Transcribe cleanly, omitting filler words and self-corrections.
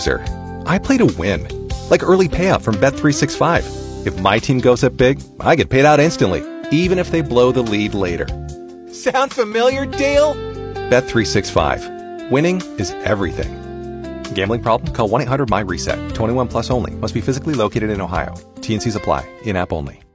loser. I play to win. Like early payout from Bet365. If my team goes up big, I get paid out instantly, even if they blow the lead later. Sound familiar, Dale? Bet365. Winning is everything. Gambling problem? Call 1-800-MY-RESET. 21 plus only. Must be physically located in Ohio. T&Cs apply. In-app only.